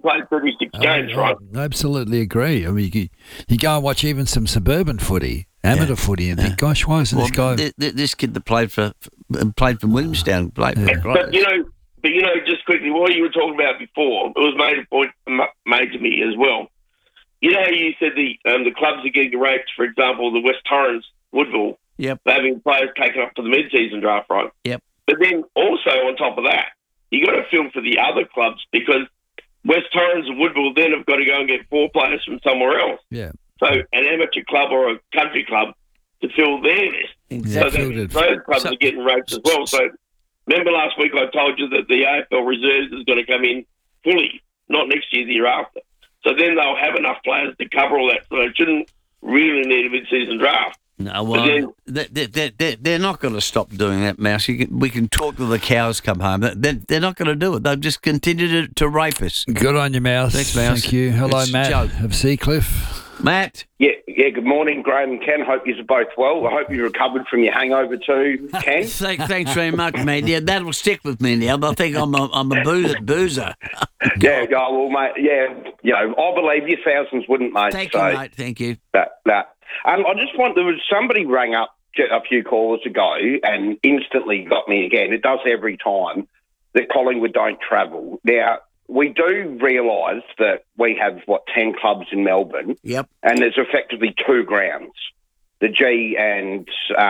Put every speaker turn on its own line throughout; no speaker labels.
played 36 games, right?
I absolutely agree. I mean, you go and watch even some suburban footy, amateur footy, and think, gosh, why isn't this guy...
This kid that played for Williamstown, played for
But just quickly, what you were talking about before, it was made to me as well. You know how you said the clubs are getting raped, for example, the West Torrens, Woodville,
Yep.
having players taken up for the mid-season draft, right?
Yep.
But then also on top of that, you got to feel for the other clubs because West Torrens and Woodville then have got to go and get 4 players from somewhere else.
Yeah.
So an amateur club or a country club to fill their list.
Exactly.
So those clubs are getting raped as well. So remember last week I told you that the AFL reserves is going to come in fully, not next year, the year after. So then they'll have enough players to cover all that. So they shouldn't really need a mid-season draft.
No, well, they're not going to stop doing that, Mouse. We can talk till the cows come home. They're not going to do it. They'll just continue to rape us.
Good on you, Mouse.
Thanks, Mouse.
Thank you. Hello,
It's
Matt
Joe.
of Seacliff.
Matt?
Yeah, good morning, Graham and Ken. Hope you're both well. I hope you recovered from your hangover too, Ken.
Thanks very much, mate. Yeah, that'll stick with me now. I think I'm a boozer.
Yeah, well, mate, I believe you thousands wouldn't, mate.
Thank you, mate. Thank you.
I just there was somebody rang up a few callers ago and instantly got me again. It does every time that Collingwood don't travel. Now, we do realise that we have, 10 clubs in Melbourne?
Yep.
And there's effectively 2 grounds, the G and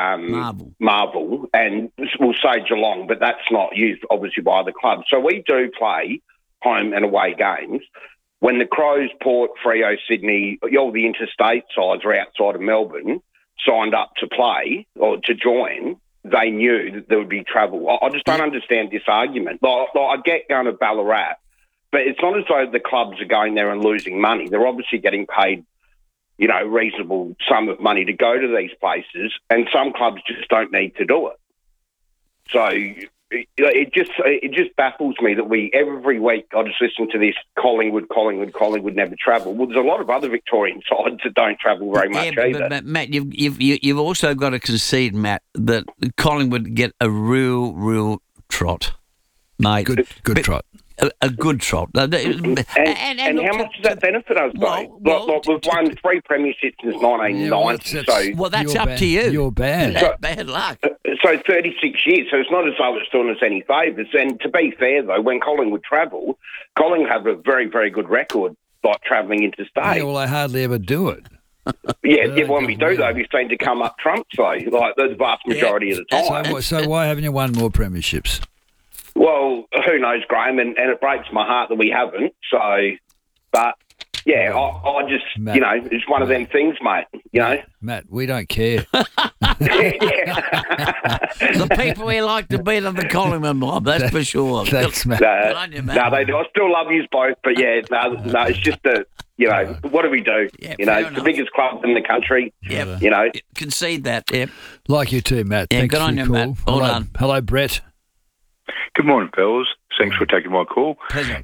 Marvel, and we'll say Geelong, but that's not used, obviously, by the club. So we do play home and away games. When the Crows, Port, Freo, Sydney, all the interstate sides are outside of Melbourne, signed up to play or to join, they knew that there would be travel. I just don't understand this argument. I get going to Ballarat, but it's not as though the clubs are going there and losing money. They're obviously getting paid, reasonable sum of money to go to these places, and some clubs just don't need to do it. So it just baffles me that every week I just listen to this Collingwood never travel. Well, there's a lot of other Victorian sides that don't travel very much either.
But Matt, you've also got to concede, Matt, that Collingwood get a real trot, mate.
Good trot.
A good trot.
And how much does that benefit us, though? We've won 3 premierships since 1990.
Well, that's up to you.
You're bad.
Bad luck.
So 36 years. So it's not as though it's doing us any favours. And to be fair, though, when Collingwood travel, Collingwood have a very, very good record like travelling interstate.
Yeah, well, they hardly ever do it.
When we do, though, we seem to come up trumps, though, like the vast majority of the time.
So why haven't you won more premierships?
Well, who knows, Graham, and it breaks my heart that we haven't. So, but, yeah, I just,
Matt,
it's one of them things, mate,
Matt, we don't care.
The people we like to beat are the Collingwood mob, that's for sure.
Thanks, Matt.
No, they do. I still love you both, but, no, it's just what do we do?
Yeah,
it's the biggest club in the country.
Yep. Concede that, yep.
Like you too, Matt.
Yeah,
Thanks
good
for
on
your
you,
call.
Matt. Well done.
Hello, Brett.
Good morning, fellas. Thanks for taking my call.
Pleasure.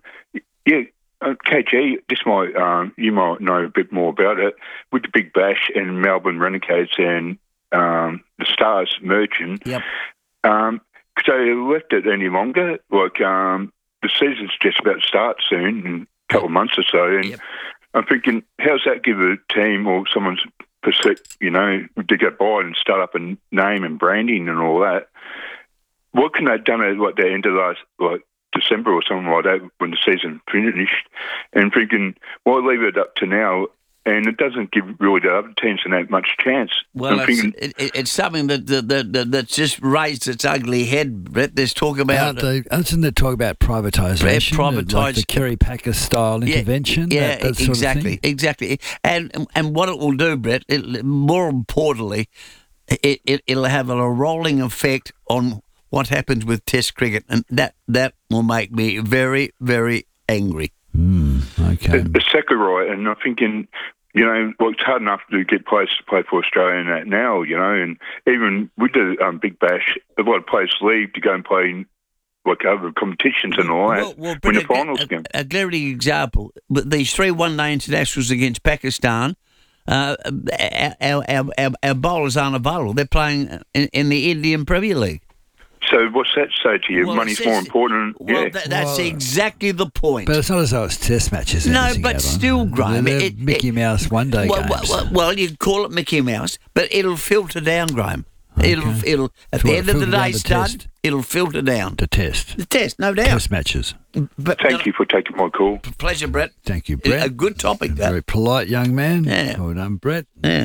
KG, you might know a bit more about it. With the Big Bash and Melbourne Renegades and the Stars merging,
yep.
Could they left it any longer? The season's just about to start soon, in a couple of months or so, and I'm thinking, how's that give a team or someone's to get by and start up a name and branding and all that? What can they have done at the end of last December or something like that when the season finished? And thinking, why leave it up to now? And it doesn't give really the other teams that much chance.
Well, it's something that's just raised its ugly head, Brett. There's talk about...
Isn't there talk about privatisation? Like the Kerry Packer style intervention?
Yeah,
that sort of thing?
Exactly. And what it will do, Brett, more importantly, it'll have a rolling effect on what happens with Test cricket, and that will make me very, very angry.
Okay.
The Sakurai, and I'm thinking, it's hard enough to get players to play for Australia and that now, and even with the Big Bash, a lot of players leave to go and play in other competitions and all that when the finals game.
A glaring example, these 3 one-day internationals against Pakistan, our bowlers aren't available. They're playing in the Indian Premier League.
So what's that say to you?
Well,
Money's more important?
Well, that's exactly the point.
But it's not as though it's test matches.
No, but still, Graham.
They're Mickey Mouse one-day games.
Well, you call it Mickey Mouse, but it'll filter down, Graham.
Okay.
It'll at the end of the day, Stud, it'll filter down.
The test.
The test, no doubt.
Test matches.
But
Thank you for taking my call.
Pleasure, Brett.
Thank you, Brett.
A good topic, that.
Very polite young man.
Yeah.
Well done, Brett.
Yeah.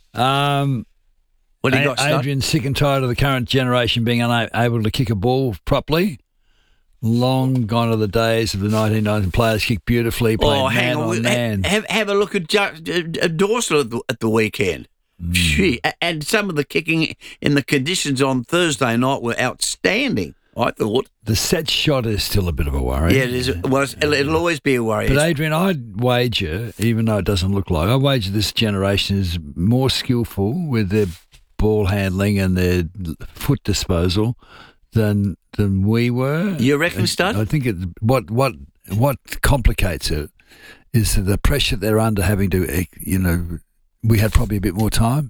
What do you got, Stud?
Adrian's sick and tired of the current generation being unable to kick a ball properly. Long gone are the days of the 1990s players kick beautifully, playing man on man.
Have a look at Dawson at the weekend. Gee, and some of the kicking in the conditions on Thursday night were outstanding, I thought.
The set shot is still a bit of a worry.
Yeah, it is. Well, it'll always be a worry.
But Adrian, I'd wager, even though it doesn't look like, I wager this generation is more skillful with their ball handling and their foot disposal than we were.
You reckon, Stud?
I think what complicates it is the pressure they're under, having to, we had probably a bit more time,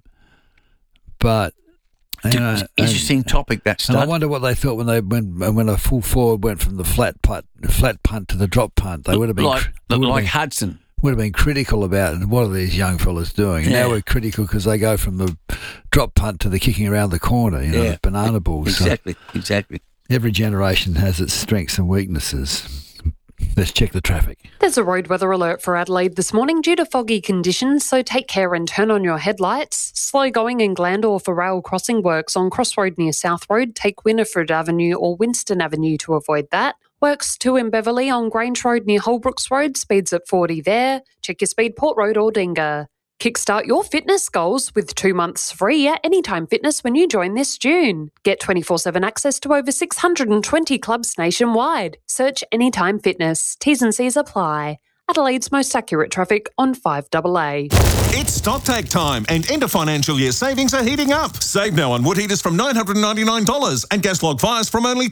but
interesting topic, that Stud.
And I wonder what they thought when a full forward went from the flat punt to the drop punt. They would have been
like Hudson.
Would have been critical about what are these young fellas doing. And now we're critical because they go from the drop punt to the kicking around the corner, the banana balls.
Exactly.
Every generation has its strengths and weaknesses. Let's check the traffic.
There's a road weather alert for Adelaide this morning due to foggy conditions, so take care and turn on your headlights. Slow going in Glandore for rail crossing works on Crossroad near South Road. Take Winifred Avenue or Winston Avenue to avoid that. Works 2 in Beverley on Grange Road near Holbrooks Road, speeds at 40 there. Check your speed, Port Road or Dinga. Kickstart your fitness goals with 2 months free at Anytime Fitness when you join this June. Get 24/7 access to over 620 clubs nationwide. Search Anytime Fitness. T's and C's apply. Adelaide's most accurate traffic on 5AA.
It's stock take time and end of financial year savings are heating up. Save now on wood heaters from $999 and gas log fires from only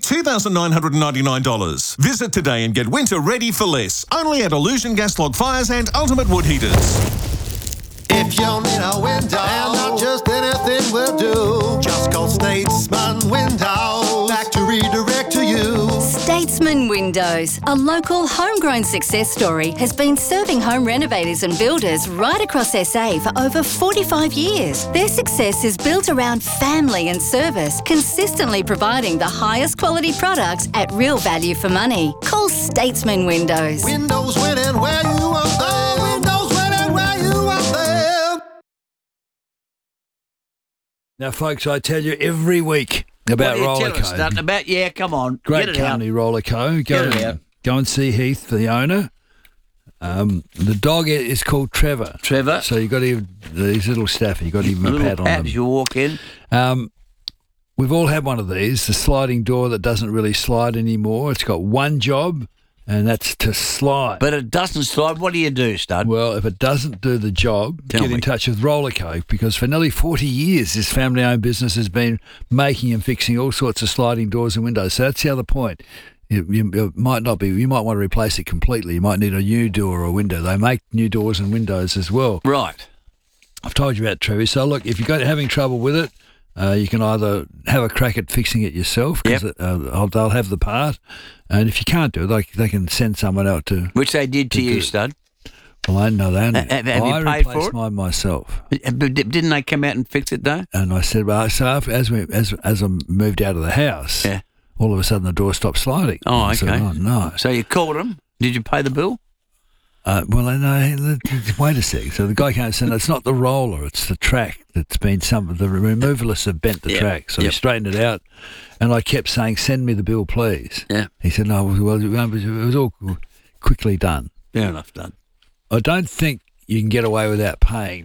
$2,999. Visit today and get winter ready for less. Only at Illusion Gas Log Fires and Ultimate Wood Heaters.
If you need a window, and not just anything will do, just call Statesman Windows. Factory direct to you.
Statesman Windows, a local homegrown success story, has been serving home renovators and builders right across SA for over 45 years. Their success is built around family and service, consistently providing the highest quality products at real value for money. Call Statesman Windows.
Windows winning where you want them. Windows winning where you want them.
Now, folks, I tell you every week about Rollerco.
Come on.
Great company, Rollerco. Go and see Heath, the owner. The dog is called Trevor. So you got to give these little staff. You got to give him a pat on them.
You walk in.
We've all had one of these. The sliding door that doesn't really slide anymore. It's got one job, and that's to slide.
But it doesn't slide. What do you do, Stud?
Well, if it doesn't do the job, get in touch with Rollerco, because for nearly 40 years, this family-owned business has been making and fixing all sorts of sliding doors and windows. So that's the other point. It might not be. You might want to replace it completely. You might need a new door or a window. They make new doors and windows as well.
Right.
I've told you about Trevor. So look, if you're having trouble with it, you can either have a crack at fixing it yourself, because they'll have the part, and if you can't do it, they can send someone out to. Which
they did to you, Stud.
Well, I know that.
Have you paid for it?
Mine myself.
But didn't they come out and fix it though?
And I said, well, so as I moved out of the house, all of a sudden the door stopped sliding.
Oh, okay.
I said, oh no!
So you called them. Did you pay the bill?
Wait a sec. So the guy came and said, it's not the roller, it's the track that's been the removalists have bent the track. So he straightened it out, and I kept saying, send me the bill, please.
Yeah.
He said, no, well, it was all quickly done.
Fair enough done.
I don't think you can get away without paying.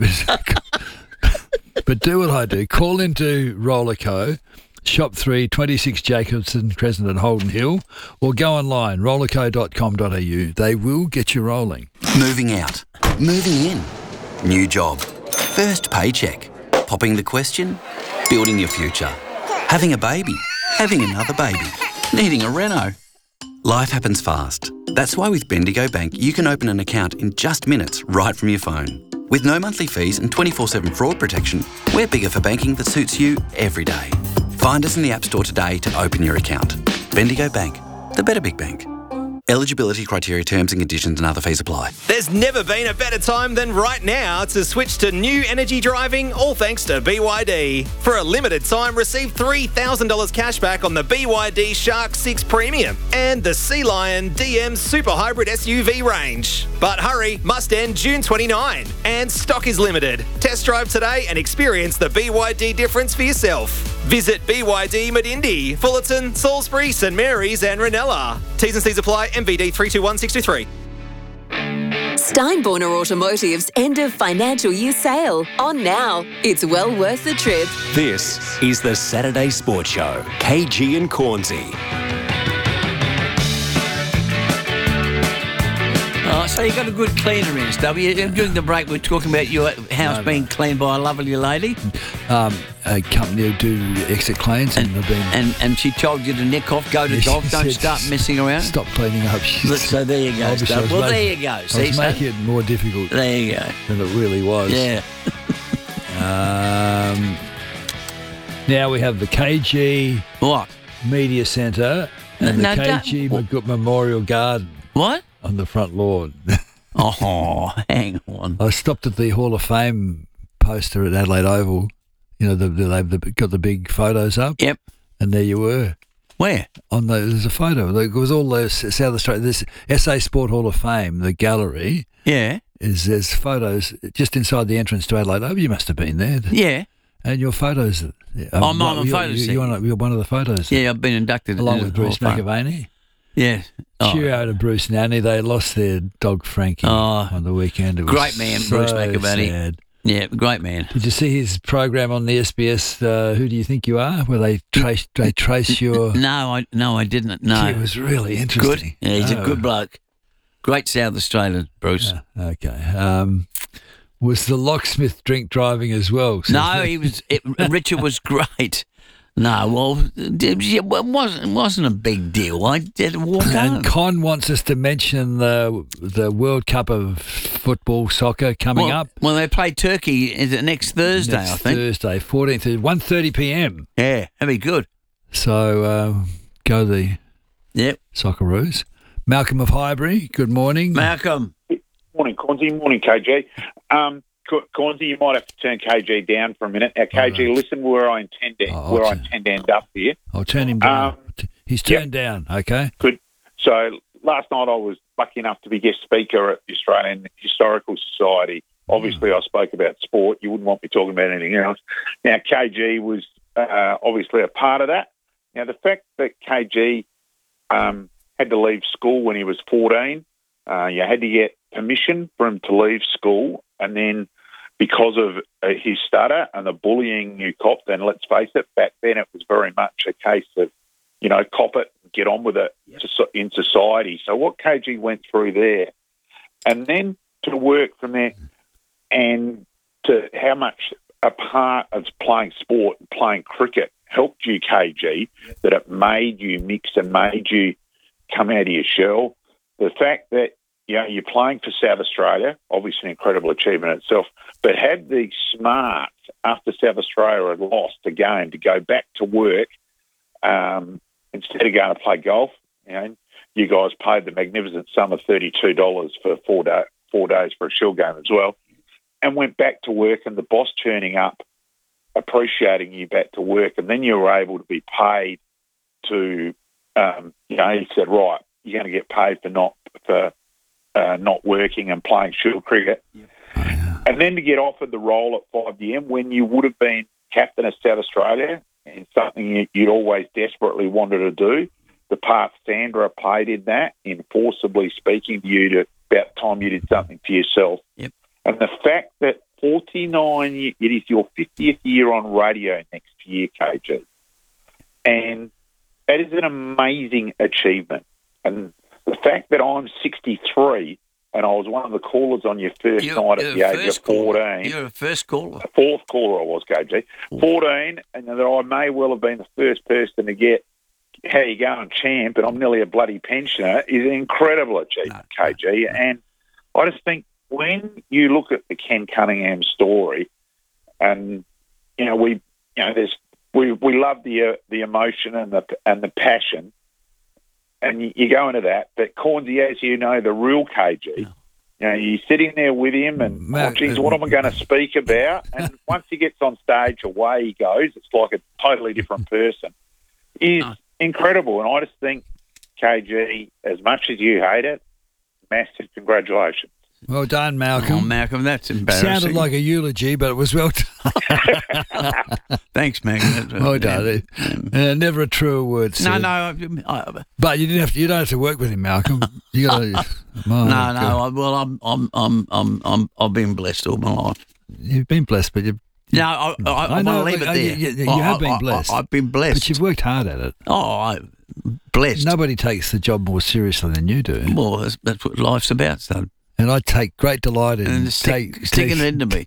But do what I do. Call into Rollerco, Shop 3, 26 Jacobson Crescent at Holden Hill, or go online, rollerco.com.au. They will get you rolling.
Moving out. Moving in. New job. First paycheck. Popping the question. Building your future. Having a baby. Having another baby. Needing a reno. Life happens fast. That's why with Bendigo Bank, you can open an account in just minutes right from your phone. With no monthly fees and 24/7 fraud protection, we're bigger for banking that suits you every day. Find us in the App Store today to open your account. Bendigo Bank, the better big bank. Eligibility criteria, terms and conditions and other fees apply.
There's never been a better time than right now to switch to new energy driving, all thanks to BYD. For a limited time, receive $3,000 cash back on the BYD Shark 6 Premium and the Sea Lion DM Super Hybrid SUV range. But hurry, must end June 29 and stock is limited. Test drive today and experience the BYD difference for yourself. Visit BYD Medindi, Fullerton, Salisbury, St Mary's and Ranella. T's and C's apply. MVD 321623.
Steinborner Automotive's end of financial year sale on now. It's well worth the trip.
This is the Saturday Sports Show. KG and Cornsey.
Oh, so you got a good cleaner in, Stubby. During the break, we were talking about your house being cleaned by a lovely lady.
A company who do exit cleans
and she told you to nick off, go to golf, don't start messing around.
Stop cleaning up.
So there you go, Stub. Well, there you go.
I was making it more difficult.
There you go.
Than it really was.
Yeah.
Now we have the KG Media Centre and the KG Memorial Garden.
What?
On the front lawn.
Oh, hang on.
I stopped at the Hall of Fame poster at Adelaide Oval. You know, they've got the big photos up.
Yep.
And there you were.
Where?
There's a photo. It was all the South Australia. This SA Sport Hall of Fame, the gallery.
Yeah.
There's photos just inside the entrance to Adelaide Oval. You must have been there.
Yeah.
And your photos.
I'm on the photos.
You're one of the photos.
Yeah, I've been inducted.
Along with Bruce McAvaney.
Yeah.
Cheerio to Bruce Nanny. They lost their dog Frankie on the weekend. It was
great man, Bruce McAvaney.
Sad.
Yeah, great man.
Did you see his program on the SBS? Who do you think you are? Where they trace your.
No, I didn't. No,
it was really interesting.
Good. Yeah, he's a good bloke. Great South Australian, Bruce.
Okay. Was the locksmith drink driving as well?
No, he was. Richard was great. No, well, it wasn't a big deal. I did walk home.
And Con wants us to mention the World Cup of football, soccer coming up.
Well, they play Turkey. Is it next Thursday, I think?
Thursday, 14th, 1:30 p.m.
Yeah, that'd be good.
So go the Socceroos. Malcolm of Highbury, good morning.
Malcolm.
Morning, Cornsey. Morning, KG. Cornsey, you might have to turn KG down for a minute. Now, KG, listen where I intend to end up here.
I'll turn him down. He's turned down, okay?
Good. So last night I was lucky enough to be guest speaker at the Australian Historical Society. Obviously, I spoke about sport. You wouldn't want me talking about anything else. Now, KG was obviously a part of that. Now, the fact that KG had to leave school when he was 14, you had to get permission for him to leave school, and then because of his stutter and the bullying you copped, and let's face it, back then it was very much a case of, cop it, get on with it in society. So what KG went through there, and then to work from there, and to how much a part of playing sport and playing cricket helped you, KG, that it made you mix and made you come out of your shell. The fact that you're playing for South Australia, obviously an incredible achievement itself, but had the smarts after South Australia had lost a game to go back to work instead of going to play golf. You guys paid the magnificent sum of $32 for 4 days for a Shield game as well, and went back to work, and the boss turning up, appreciating you back to work, and then you were able to be paid to, he said, right, you're going to get paid for not working and playing Shield cricket.
Yeah.
And then to get offered the role at 5DM when you would have been captain of South Australia and something you'd always desperately wanted to do, the part Sandra played in that, in forcibly speaking to you to about time you did something for yourself.
Yep.
And the fact that 49 years, it is your 50th year on radio next year, KG. And that is an amazing achievement. And the fact that I'm 63 and I was one of the callers on your first night at the age of 14.
You're a first caller.
Fourth caller I was, KG. 14, and that I may well have been the first person to get how you going, champ, and I'm nearly a bloody pensioner, is an incredible achievement, KG. And I just think when you look at the Ken Cunningham story, and, there's we love the emotion and the passion, and you go into that. But Cornsey, as you know, the real KG, you're sitting there with him and, geez, what am I going to speak about? And once he gets on stage, away he goes. It's like a totally different person. He's incredible, and I just think, KG, as much as you hate it, massive congratulations.
Well done, Malcolm.
Oh, Malcolm, that's embarrassing.
Sounded like a eulogy, but it was well done.
Thanks, Malcolm.
Well done. Never a truer word said.
No.
But you didn't have to. You don't have to work with him, Malcolm. You got to.
I've been blessed all my life.
You've been blessed, but you.
No, I want to leave it there.
You have been blessed.
I've been blessed,
but you've worked hard at it.
Blessed.
Nobody takes the job more seriously than you do.
Well, that's what life's about, son.
And I take great delight in
sticking it into me.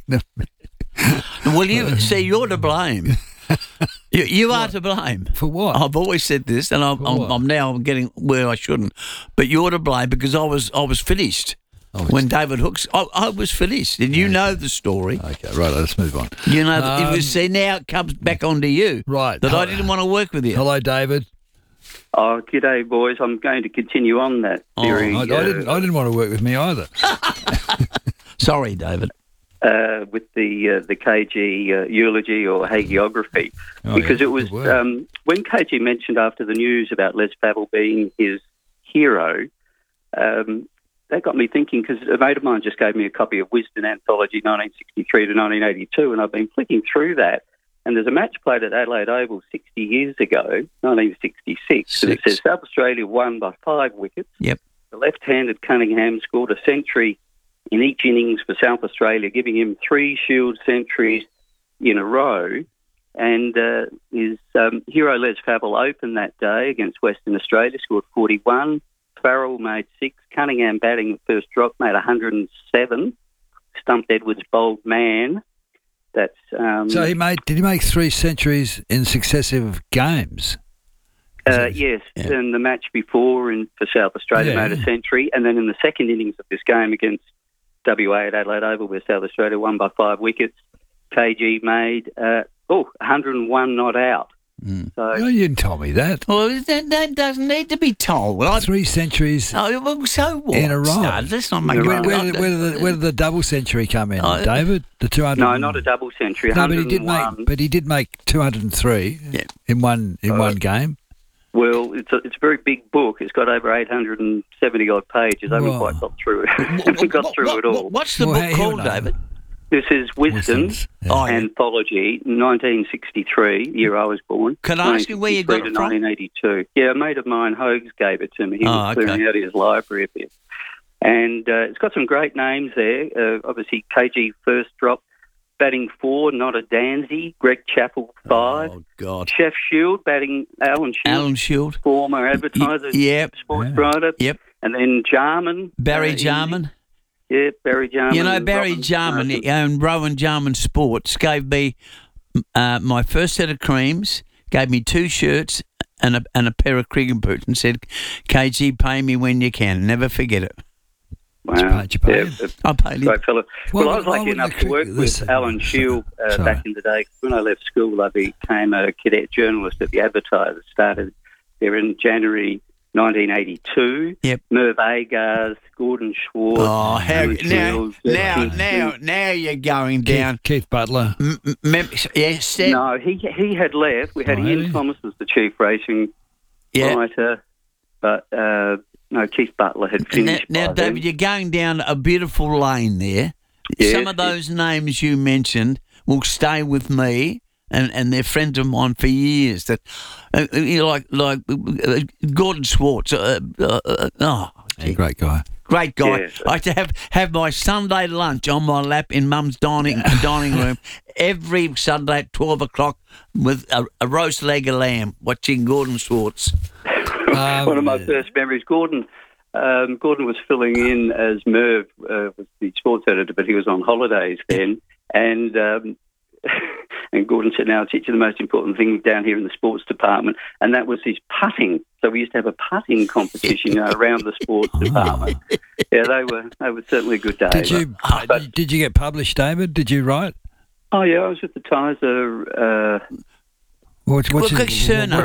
Well, you're to blame. You are to blame.
For what?
I've always said this, and I'm now getting where I shouldn't. But you're to blame because I was finished. When David Hooks, I was finished, and you know the story.
Okay, right, let's move on.
You know, now it comes back onto you.
Right.
That I didn't want to work with you.
Hello, David.
Oh, g'day, boys. I'm going to continue on that theory.
I didn't want to work with me either.
Sorry, David.
With the KG eulogy or hagiography, because it was when KG mentioned after the news about Les Pavel being his hero, that got me thinking, because a mate of mine just gave me a copy of Wisden Anthology 1963 to 1982, and I've been flicking through that. And there's a match played at Adelaide Oval 60 years ago, 1966, and it says South Australia won by 5 wickets.
Yep.
The left-handed Cunningham scored a century in each innings for South Australia, giving him 3 Shield centuries in a row. And his hero Les Pavel opened that day against Western Australia, scored 41. Farrell made 6. Cunningham batting at first drop made 107. Stumped Edwards' bold man. That's
so did he make 3 centuries in successive games?
Yes, and the match before for South Australia made a century, and then in the second innings of this game against WA at Adelaide Oval, where South Australia won by 5 wickets, KG made 101 not out. So
you didn't tell me that.
Well, that doesn't need to be told.
3 centuries
so what?
in a row.
No, let's not make
where did the double century come in, David? The 200?
No, not a double century.
No, but he did make 203 in one game.
Well, it's a very big book. It's got over 870 odd pages. I haven't quite got through it. all.
What's the book called, David?
This is Wisden Anthology, 1963, year I was born.
Can I ask you where you got it from?
1982. Yeah, a mate of mine, Hogues, gave it to me. He was clearing out his library a bit. And it's got some great names there. Obviously, KG first drop, batting 4, not a Danzy. Greg Chappell 5.
Oh, God.
Chef Shield, batting Alan Shield. Former advertiser, sports writer.
Yep.
And then Jarman.
Barry Jarman.
Yeah, Barry Jarman.
You know, Barry Jarman, he owned Rowan Jarman Sports, gave me my first set of creams, gave me 2 shirts and a pair of cricket boots and said, KG, pay me when you can. Never forget it.
Wow.
Did you pay him?
I paid him.
Great fellow. Well, I was lucky enough to work with Alan Shield back in the day. When I left school, I became a cadet journalist at the Advertiser. Started there in January 1982.
Yep.
Merv Agars, Gordon Schwartz.
Oh, now you're going down.
Keith Butler.
No, he had left. We had Ian Thomas as the chief racing writer, but no, Keith Butler had finished.
Now, David, you're going down a beautiful lane there. Yes, some of those names you mentioned will stay with me. And they're friends of mine for years. That like Gordon Schwartz.
Great guy.
Great guy.
Yes.
I used to have my Sunday lunch on my lap in Mum's dining room every Sunday at 12 o'clock with a roast leg of lamb, watching Gordon Schwartz.
One of my first memories, Gordon was filling in as Merv was the sports editor, but he was on holidays then, and Gordon said, "Now I'll teach you the most important thing down here in the sports department," and that was his putting. So we used to have a putting competition around the sports department. Yeah, they were certainly good days.
Did you get published, David? Did you write?
Oh yeah, I was with the Tiser
What's his surname?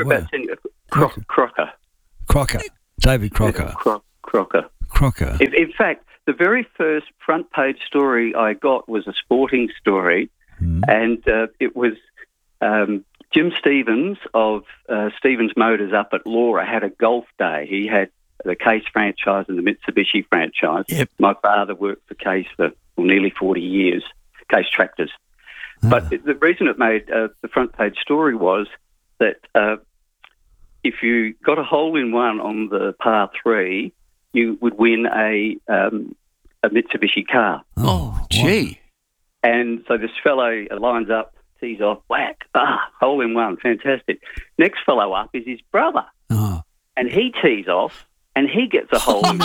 Crocker.
Crocker. David Crocker.
Crocker. In fact, the very first front page story I got was a sporting story, and it was Jim Stevens of Stevens Motors up at Laura had a golf day. He had the Case franchise and the Mitsubishi franchise.
Yep.
My father worked for Case for nearly 40 years, Case Tractors. But the reason it made the front page story was that if you got a hole-in-one on the par 3, you would win a Mitsubishi car.
Oh, gee.
And so this fellow lines up, tees off, whack, hole-in-one, fantastic. Next fellow up is his brother.
Oh.
And he tees off, and he gets a hole-in-one.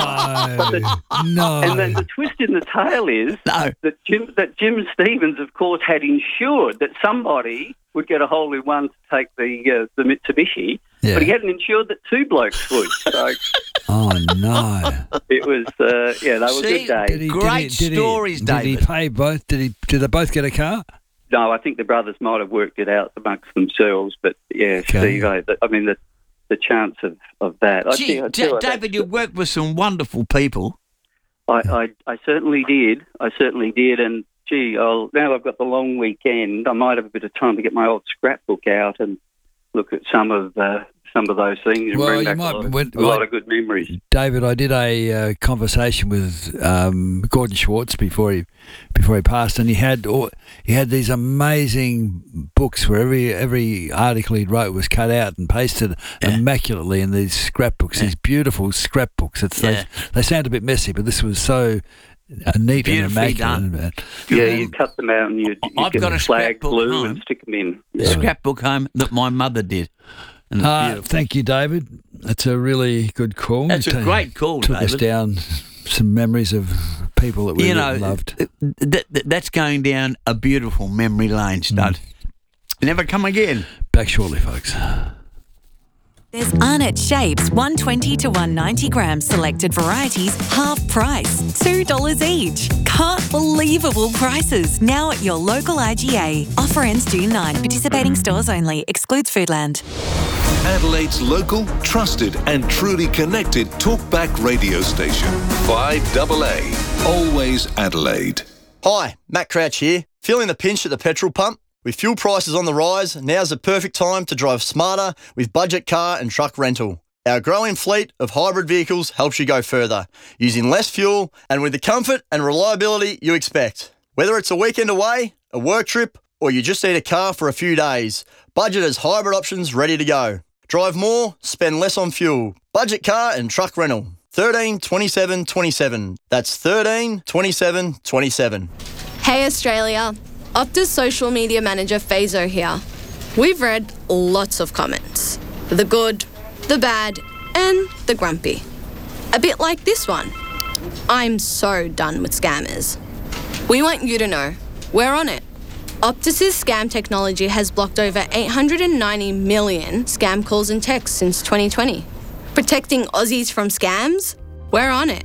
No.
And then the twist in the tail is that Jim Stevens, of course, had ensured that somebody would get a hole-in-one to take the Mitsubishi, but he hadn't ensured that two blokes would. So,
oh, no.
It was, they were good days.
Great stories, David.
Did he pay both? Did they both get a car?
No, I think the brothers might have worked it out amongst themselves, but, Steve, the chance of that.
David, you worked with some wonderful people.
I certainly did. And, now I've got the long weekend, I might have a bit of time to get my old scrapbook out and look at some of those things and bring back a lot of good memories.
David, I did a conversation with Gordon Schwartz before he passed, and he had these amazing books where every article he wrote was cut out and pasted immaculately in these scrapbooks, these beautiful scrapbooks. They sound a bit messy, but this was so neat and immaculate.
You cut them out and you
I've
get
got a
flag glue
home.
and stick them in.
A scrapbook home that my mother did.
Thank you, David. That's a really good call.
That's a great call,
Took
David.
us down some memories of people that we loved.
That's going down a beautiful memory lane, Stud. Never come again.
Back shortly, folks.
There's Arnott Shapes, 120 to 190 grams selected varieties, half price, $2 each. Can't believable prices now at your local IGA. Offer ends June 9. Participating stores only. Excludes Foodland.
Adelaide's local, trusted and truly connected talkback radio station. 5AA. Always Adelaide.
Hi, Matt Crouch here. Feeling the pinch at the petrol pump? With fuel prices on the rise, now's the perfect time to drive smarter with budget car and truck rental. Our growing fleet of hybrid vehicles helps you go further, using less fuel and with the comfort and reliability you expect. Whether it's a weekend away, a work trip, or you just need a car for a few days, Budget has hybrid options ready to go. Drive more, spend less on fuel. Budget car and truck rental. 13 27 27. That's 13 27 27.
Hey Australia, Optus social media manager Fazo here. We've read lots of comments. The good, the bad, and the grumpy. A bit like this one. I'm so done with scammers. We want you to know, we're on it. Optus's scam technology has blocked over 890 million scam calls and texts since 2020. Protecting Aussies from scams? We're on it.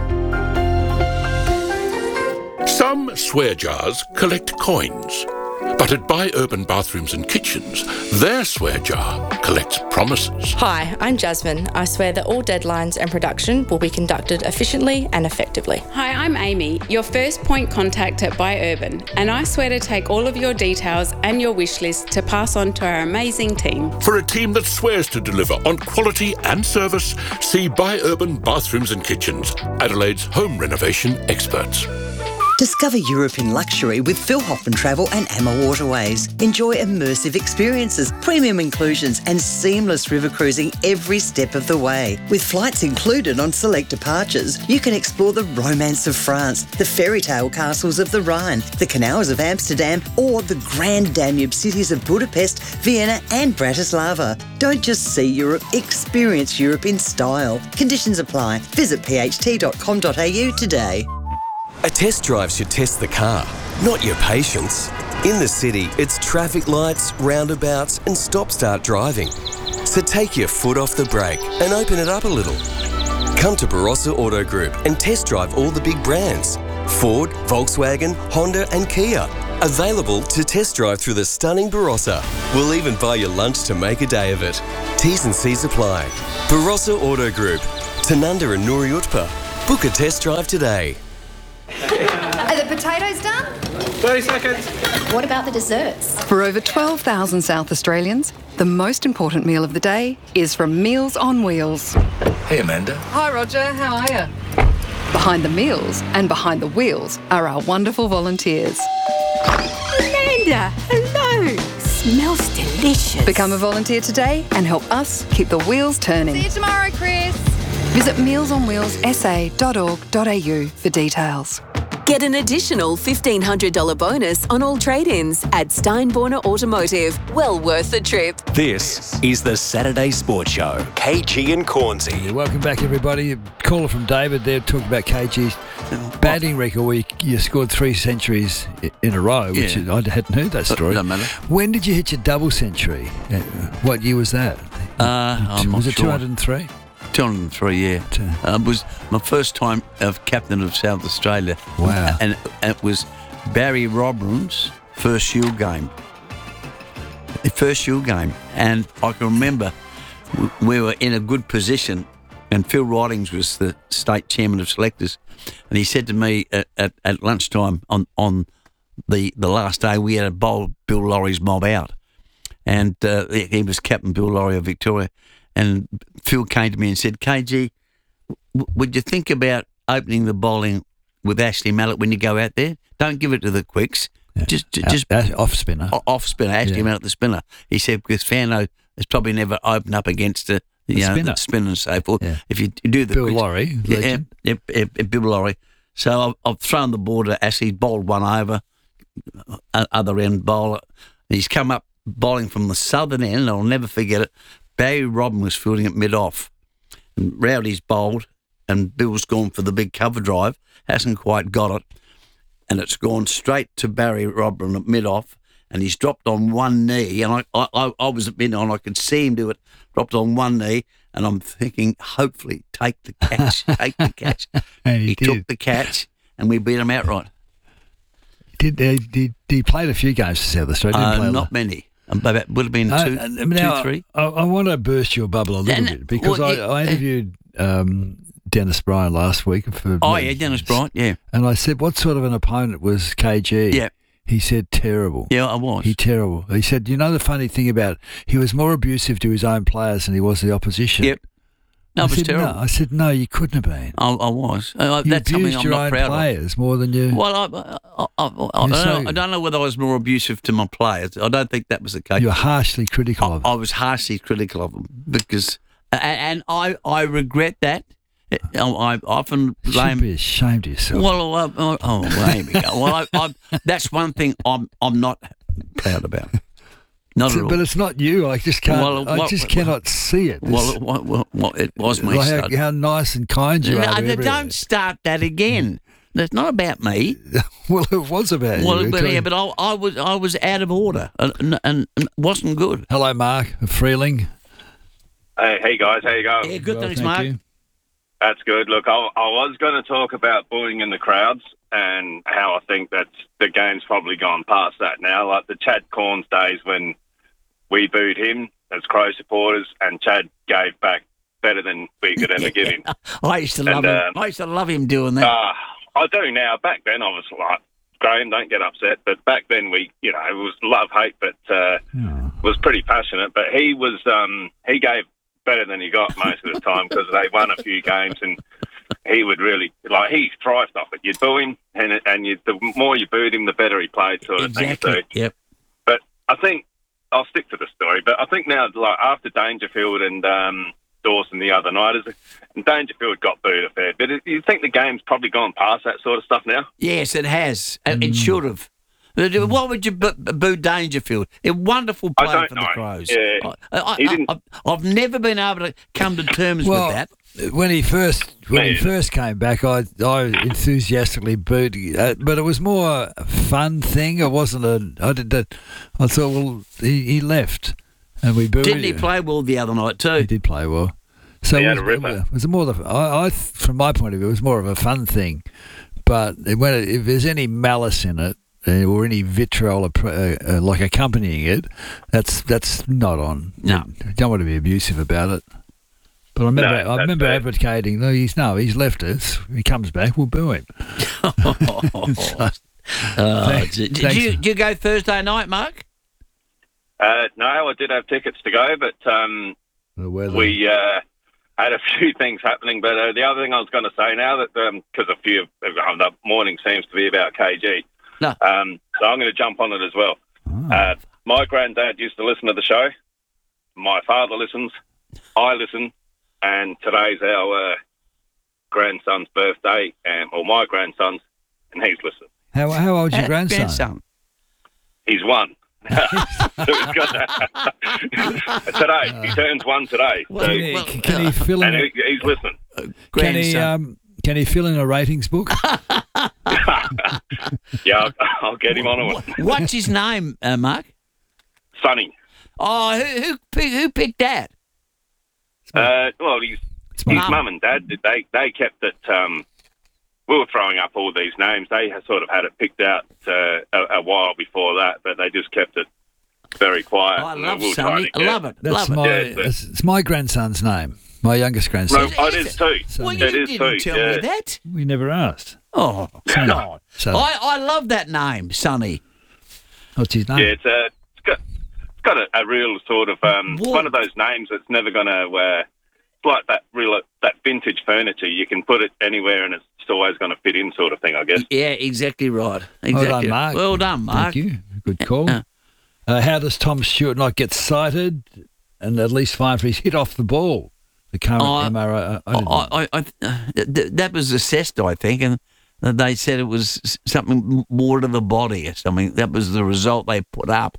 Some swear jars collect coins, but at Buy Urban Bathrooms and Kitchens, their swear jar collects promises.
Hi, I'm Jasmine. I swear that all deadlines and production will be conducted efficiently and effectively.
Hi, I'm Amy, your first point contact at Buy Urban, and I swear to take all of your details and your wish list to pass on to our amazing team.
For a team that swears to deliver on quality and service, see Buy Urban Bathrooms and Kitchens, Adelaide's home renovation experts.
Discover Europe in luxury with Philhoffen Travel and Amma Waterways. Enjoy immersive experiences, premium inclusions and seamless river cruising every step of the way. With flights included on select departures, you can explore the romance of France, the fairy tale castles of the Rhine, the canals of Amsterdam or the grand Danube cities of Budapest, Vienna and Bratislava. Don't just see Europe, experience Europe in style. Conditions apply. Visit pht.com.au today.
A test drive should test the car, not your patience. In the city, it's traffic lights, roundabouts and stop-start driving. So take your foot off the brake and open it up a little. Come to Barossa Auto Group and test drive all the big brands. Ford, Volkswagen, Honda and Kia. Available to test drive through the stunning Barossa. We'll even buy you lunch to make a day of it. T's and C's apply. Barossa Auto Group. Tanunda and Nuri Utpa. Book a test drive today.
Are the potatoes done?
30 seconds.
What about the desserts?
For over 12,000 South Australians, the most important meal of the day is from Meals on Wheels.
Hey, Amanda.
Hi, Roger. How are you? Behind the meals and behind the wheels are our wonderful volunteers.
Amanda, hello. Smells delicious.
Become a volunteer today and help us keep the wheels turning.
See you tomorrow, Chris.
Visit mealsonwheelssa.org.au for details.
Get an additional $1,500 bonus on all trade-ins at Steinborner Automotive. Well worth the trip.
This is the Saturday Sports Show. KG and Cornsey.
Yeah, welcome back, everybody. A caller from David there talking about KG's batting record where you scored 3 centuries in a row, which I hadn't heard that story.
Doesn't matter.
When did you hit your double century? What year was that?
I'm not
was it
sure.
203?
203, yeah. It was my first time of captain of South Australia.
Wow.
And it was Barry Robin's first Shield game. First Shield game. And I can remember we were in a good position, and Phil Ridings was the state chairman of selectors, and he said to me at lunchtime on the last day, we had to bowl Bill Laurie's mob out. And he was Captain Bill Laurie of Victoria. And Phil came to me and said, KG, would you think about opening the bowling with Ashley Mallett when you go out there? Don't give it to the quicks.
Yeah. Just off spinner.
Off spinner, Ashley Mallett the spinner. He said, because Fano has probably never opened up against the spinner and so forth.
Yeah.
If you do the
Bill
quicks.
Laurie.
Bill Laurie. So I've thrown the ball to Ashley, bowled one over, other end bowler. He's come up bowling from the southern end, and I'll never forget it. Barry Robin was fielding at mid-off, and Rowdy's bowled, and Bill's gone for the big cover drive, hasn't quite got it, and it's gone straight to Barry Robin at mid-off, and he's dropped on one knee, and I was at mid-on, I could see him do it, dropped on one knee, and I'm thinking, hopefully, take the catch.
And he
took the catch, and we beat him outright.
He played a few games for South Australia?
Not many. That would have been two, 3.
I want to burst your bubble a little bit because I interviewed Dennis Bryan last week.
Dennis Bryan, yeah.
And I said, what sort of an opponent was KG?
Yeah.
He said, terrible.
Yeah, I was.
Terrible. He said, you know the funny thing about he was more abusive to his own players than he was the opposition.
Yep. No, it was terrible.
No. I said, no, you couldn't have been.
I was.
You
That's something
abused
I'm
your
not
own
proud
players
of.
more than you.
Well, I don't know whether I was more abusive to my players. I don't think that was the case.
You were harshly critical of them.
I was harshly critical of them because, and I regret that. I often blame.
You should be ashamed of yourself.
Well, there we go. Well, that's one thing I'm not proud about. Not at all.
But it's not you. I just can't. I just cannot see it.
Well, it was me.
How nice and kind you are.
No, don't start that again. It's not about me.
Well, it was about you.
Well, but I was out of order and wasn't good.
Hello, Mark of Freeling.
Hey guys, how you going?
Yeah, good. Thanks, Mark.
You.
That's good. Look, I was going to talk about booing in the crowds and how I think that the game's probably gone past that now. Like the Chad Corns days when we booed him as Crow supporters, and Chad gave back better than we could ever give him.
I used to love him. I used to love him doing that.
I do now. Back then, I was like, Graham, don't get upset. But back then, it was love-hate, but was pretty passionate. But he gave better than he got most of the time because they won a few games, and he would really, he thrived off it. You'd boo him, and the more you booed him, the better he played, sort of thing. So,
yep.
But I think I'll stick to the story, but I think now, after Dangerfield and Dawson the other night, and Dangerfield got booed a fair bit. Do you think the game's probably gone past that sort of stuff now?
Yes, it has. It should have. Why would you boo Dangerfield? A wonderful player for the Crows.
Yeah.
I've never been able to come to terms with that.
When he first came back, I enthusiastically booed, but it was more a fun thing. It wasn't I thought, well, he left, and we booed.
Didn't he play well the other night too?
He did play well. So
he had a ripper.
It was more from my point of view, it was more of a fun thing. But if there's any malice in it, or any vitriol like accompanying it, that's not on.
No.
You don't want to be abusive about it. But I remember advocating, he's left us. He comes back, we'll boo him.
Did you go Thursday night, Mark?
No, I did have tickets to go, but we had a few things happening. But the other thing I was going to say now, that because a few of the morning seems to be about KG, so I'm going to jump on it as well. My granddad used to listen to the show. My father listens. I listen. And today's our grandson's birthday, or my grandson's, and he's listening.
How old's your grandson?
He's 1. Today, he turns 1 today.
Can he fill in?
And he's listening.
Can he fill in a ratings book?
Yeah, I'll get him on it.
What's his name, Mark?
Sonny.
Oh, who picked that?
Well, his mum and dad, they kept it. We were throwing up all these names. They sort of had it picked out a while before that, but they just kept it very quiet.
I love Sonny. I love it.
It's my grandson's name. My youngest grandson.
No, it is too.
Well, you didn't tell me that.
We never asked.
Oh,
Sonny.
God. I love that name, Sonny.
What's his name?
Yeah, it's got a real sort of one of those names that's never going to it's like that vintage furniture. You can put it anywhere and it's always going to fit in, sort of thing, I guess.
Yeah, exactly right. Exactly.
Well done, Mark.
Well done, Mark.
Thank you. Good call. How does Tom Stewart not get cited and at least fined for his hit off the ball? The current MRO.
That was assessed, I think, and they said it was something more to the body or something. That was the result they put up.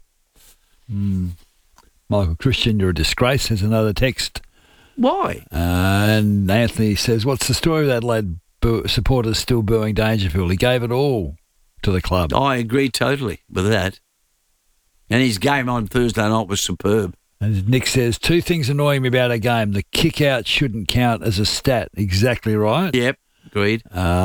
Michael Christian, you're a disgrace. There's another text.
Why?
And Anthony says, what's the story of Adelaide supporters still booing Dangerfield? He gave it all to the club.
I agree totally with that. And his game on Thursday night was superb.
And Nick says, 2 things annoying me about our game. The kick-out shouldn't count as a stat. Exactly right.
Yep, agreed.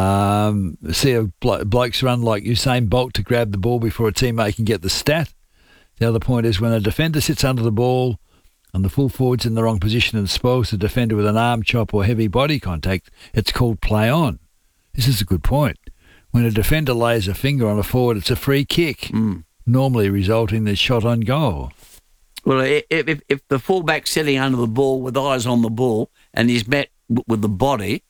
See blokes run like Usain Bolt to grab the ball before a teammate can get the stat. The other point is when a defender sits under the ball and the full forward's in the wrong position and spoils the defender with an arm chop or heavy body contact, it's called play on. This is a good point. When a defender lays a finger on a forward, it's a free kick, normally resulting in a shot on goal.
Well, if the fullback's sitting under the ball with eyes on the ball and he's met with the body,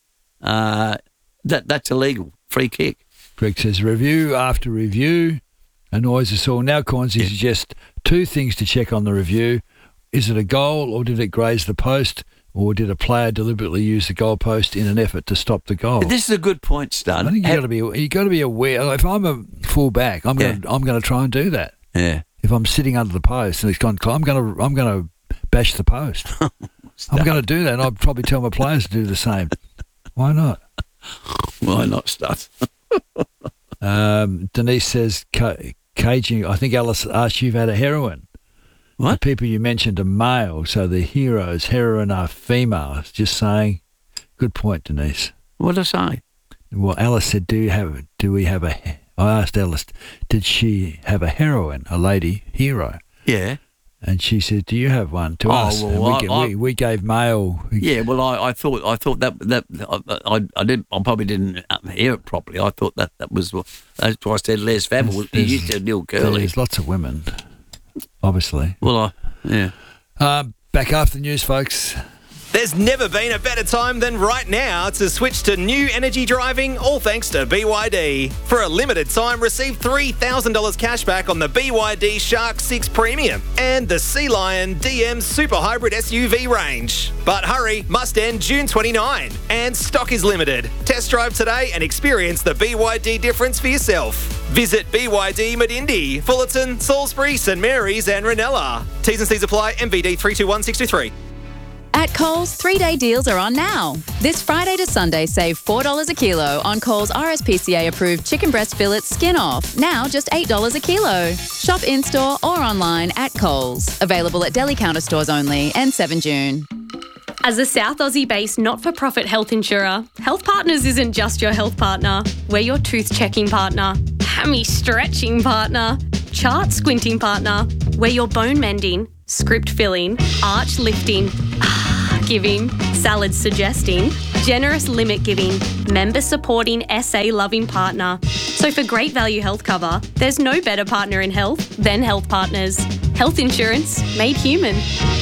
that's illegal. Free kick.
Greg says, review after review annoys us all. Now, Cornsey suggests 2 things to check on the review. Is it a goal or did it graze the post or did a player deliberately use the goalpost in an effort to stop the goal?
This is a good point, Stud.
I think you got to be aware. If I'm a fullback, I'm going to try and do that.
Yeah.
If I'm sitting under the post and it's gone, I'm going to bash the post. I'm going to do that, and I'd probably tell my players to do the same. Why not?
Why not, Stud?
Denise says, KG, I think Alice asked you if you've had a heroine.
What?
The people you mentioned are male, so the heroine are females. Just saying. Good point, Denise.
What did I say?
Well, Alice said, I asked Alice, did she have a heroine, a lady hero?
Yeah.
And she said, do you have one to us?
Well,
we gave male.
Yeah, well, I thought that I probably didn't hear it properly. I thought that was, that's why I said Les Fabble. You said Neil Curley.
There's lots of women, obviously.
Well, yeah.
Back after the news, folks.
There's never been a better time than right now to switch to new energy driving, all thanks to BYD. For a limited time, receive $3,000 cash back on the BYD Shark 6 Premium and the Sea Lion DM Super Hybrid SUV range. But hurry, must end June 29, and stock is limited. Test drive today and experience the BYD difference for yourself. Visit BYD Medindi, Fullerton, Salisbury, St Mary's and Ranella. T's and C's apply. MVD 321623.
At Coles, 3-day deals are on now. This Friday to Sunday, save $4 a kilo on Coles RSPCA-approved chicken breast fillets skin off, now just $8 a kilo. Shop in-store or online at Coles. Available at deli counter stores only and 7 June.
As a South Aussie-based not-for-profit health insurer, Health Partners isn't just your health partner. We're your tooth-checking partner. hammy stretching partner. Chart squinting partner. We're your bone mending, script filling, arch lifting, giving, salad suggesting, generous limit giving, member supporting, SA loving partner. So for great value health cover, there's no better partner in health than Health Partners. Health insurance made human.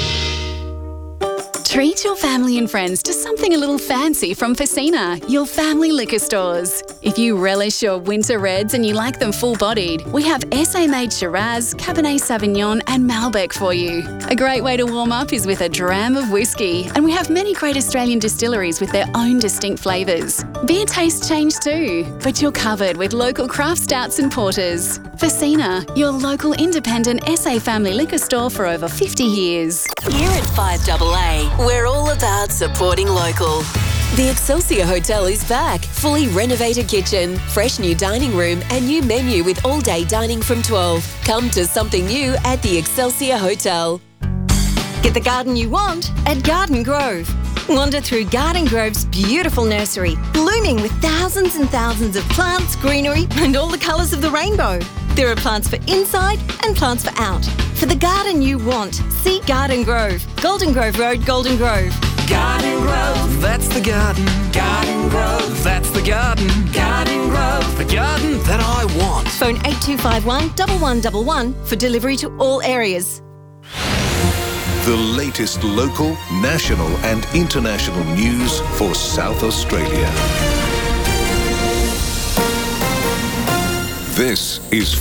Treat your family and friends to something a little fancy from Facina, your family liquor stores. If you relish your winter reds and you like them full-bodied, we have SA-made Shiraz, Cabernet Sauvignon and Malbec for you. A great way to warm up is with a dram of whiskey, and we have many great Australian distilleries with their own distinct flavours. Beer tastes change too, but you're covered with local craft stouts and porters. Facina, your local independent SA family liquor store for over 50 years.
Here at 5AA, we're all about supporting local. The Excelsior Hotel is back. Fully renovated kitchen, fresh new dining room and new menu with all-day dining from 12. Come to something new at the Excelsior Hotel.
Get the garden you want at Garden Grove. Wander through Garden Grove's beautiful nursery, blooming with thousands and thousands of plants, greenery and all the colours of the rainbow. There are plants for inside and plants for out. For the garden you want, see Garden Grove. Golden Grove Road, Golden Grove.
Garden Grove, that's the garden. Garden Grove, that's the garden. Garden Grove, the garden that I want.
Phone 8251 1111 for delivery to all areas.
The latest local, national and international news for South Australia. This is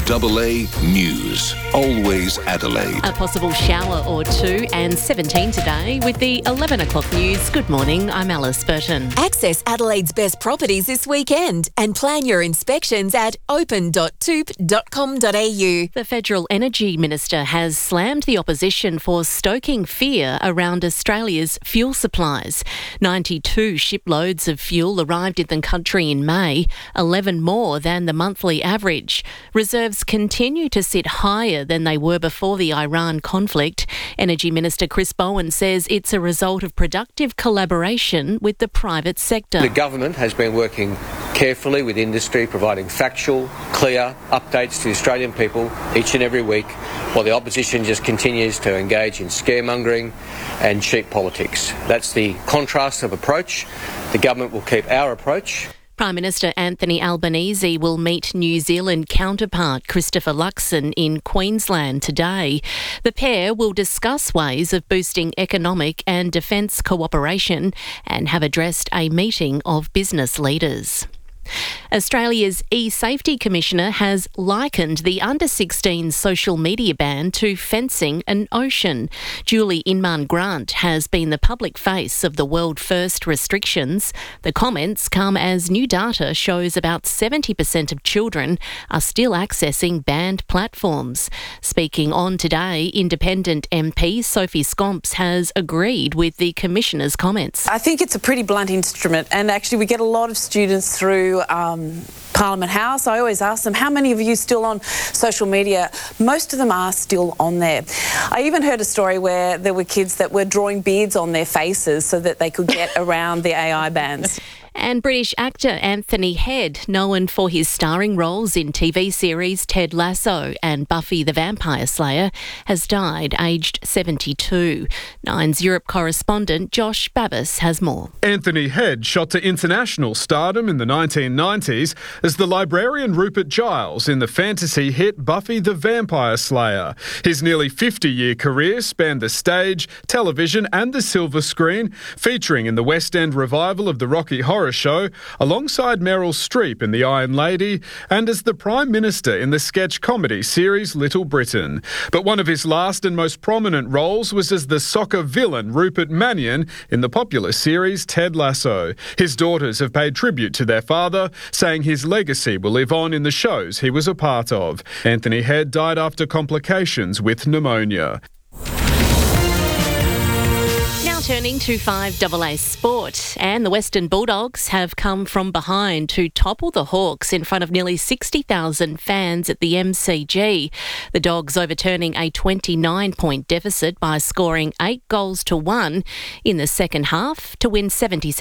5AA News. Always Adelaide.
A possible shower or two and 17 today with the 11 o'clock news. Good morning, I'm Alice Burton.
Access Adelaide's best properties this weekend and plan your inspections at open.toop.com.au.
The Federal Energy Minister has slammed the opposition for stoking fear around Australia's fuel supplies. 92 shiploads of fuel arrived in the country in May, 11 more than the monthly average. Reserves continue to sit higher than they were before the Iran conflict. Energy Minister Chris Bowen says it's a result of productive collaboration with the private sector.
The government has been working carefully with industry, providing factual, clear updates to the Australian people each and every week, while the opposition just continues to engage in scaremongering and cheap politics. That's the contrast of approach. The government will keep our approach.
Prime Minister Anthony Albanese will meet New Zealand counterpart Christopher Luxon in Queensland today. The pair will discuss ways of boosting economic and defence cooperation and have addressed a meeting of business leaders. Australia's e-safety commissioner has likened the under-16 social media ban to fencing an ocean. Julie Inman-Grant has been the public face of the world-first restrictions. The comments come as new data shows about 70% of children are still accessing banned platforms. Speaking on Today, Independent MP Sophie Scomps has agreed with the commissioner's comments.
I think it's a pretty blunt instrument, and actually we get a lot of students through Parliament House. I always ask them, how many of you still on social media? Most of them are still on there. I even heard a story where there were kids that were drawing beards on their faces so that they could get around the AI bans.
And British actor Anthony Head, known for his starring roles in TV series Ted Lasso and Buffy the Vampire Slayer, has died aged 72. Nine's Europe correspondent Josh Babbis has more.
Anthony Head shot to international stardom in the 1990s as the librarian Rupert Giles in the fantasy hit Buffy the Vampire Slayer. His nearly 50-year career spanned the stage, television and the silver screen, featuring in the West End revival of the Rocky Horror Show, alongside Meryl Streep in The Iron Lady, and as the Prime Minister in the sketch comedy series Little Britain. But one of his last and most prominent roles was as the soccer villain Rupert Mannion in the popular series Ted Lasso. His daughters have paid tribute to their father, saying his legacy will live on in the shows he was a part of. Anthony Head died after complications with pneumonia.
Now Now turning to 5AA Sport, and the Western Bulldogs have come from behind to topple the Hawks in front of nearly 60,000 fans at the MCG. The Dogs overturning a 29-point deficit by scoring 8 goals to 1 in the second half to win